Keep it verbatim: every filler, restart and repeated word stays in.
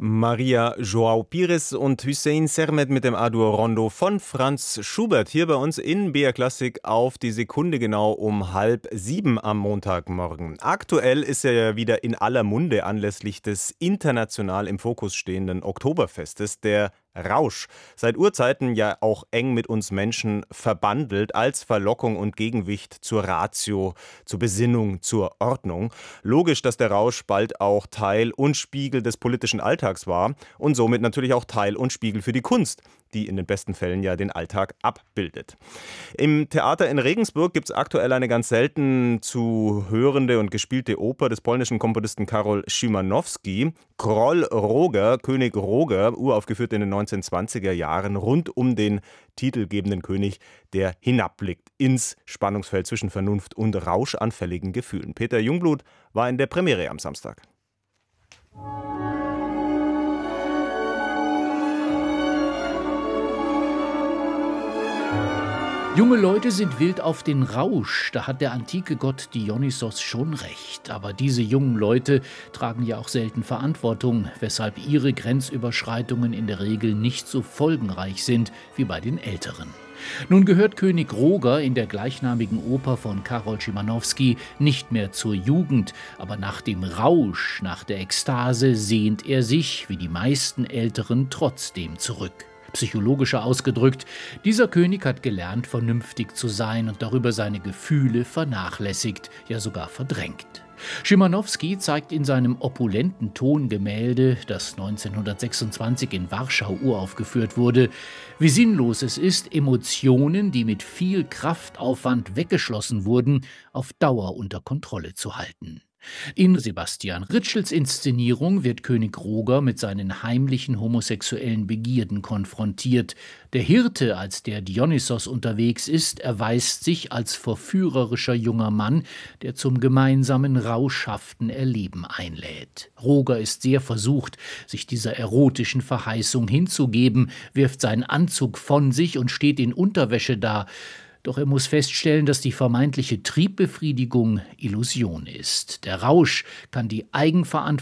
Maria João Pires und Hüseyin Sermet mit dem A-Dur-Rondo von Franz Schubert hier bei uns in B R Klassik auf die Sekunde genau um halb sieben am Montagmorgen. Aktuell ist er ja wieder in aller Munde anlässlich des international im Fokus stehenden Oktoberfestes, der Rausch. Seit Urzeiten ja auch eng mit uns Menschen verbandelt als Verlockung und Gegenwicht zur Ratio, zur Besinnung, zur Ordnung. Logisch, dass der Rausch bald auch Teil und Spiegel des politischen Alltags war und somit natürlich auch Teil und Spiegel für die Kunst, die in den besten Fällen ja den Alltag abbildet. Im Theater in Regensburg gibt es aktuell eine ganz selten zu hörende und gespielte Oper des polnischen Komponisten Karol Szymanowski. Król Roger, König Roger, uraufgeführt in den neunzehnhundertzwanziger Jahren, rund um den titelgebenden König, der hinabblickt ins Spannungsfeld zwischen Vernunft und rauschanfälligen Gefühlen. Peter Jungblut war in der Premiere am Samstag. Junge Leute sind wild auf den Rausch, da hat der antike Gott Dionysos schon recht. Aber diese jungen Leute tragen ja auch selten Verantwortung, weshalb ihre Grenzüberschreitungen in der Regel nicht so folgenreich sind wie bei den Älteren. Nun gehört König Roger in der gleichnamigen Oper von Karol Szymanowski nicht mehr zur Jugend, aber nach dem Rausch, nach der Ekstase sehnt er sich, wie die meisten Älteren, trotzdem zurück. Psychologischer ausgedrückt, dieser König hat gelernt, vernünftig zu sein und darüber seine Gefühle vernachlässigt, ja sogar verdrängt. Szymanowski zeigt in seinem opulenten Tongemälde, das neunzehnhundertsechsundzwanzig in Warschau uraufgeführt wurde, wie sinnlos es ist, Emotionen, die mit viel Kraftaufwand weggeschlossen wurden, auf Dauer unter Kontrolle zu halten. In Sebastian Ritschls Inszenierung wird König Roger mit seinen heimlichen homosexuellen Begierden konfrontiert. Der Hirte, als der Dionysos unterwegs ist, erweist sich als verführerischer junger Mann, der zum gemeinsamen rauschhaften Erleben einlädt. Roger ist sehr versucht, sich dieser erotischen Verheißung hinzugeben, wirft seinen Anzug von sich und steht in Unterwäsche da. Doch er muss feststellen, dass die vermeintliche Triebbefriedigung Illusion ist. Der Rausch kann die Eigenverantwortung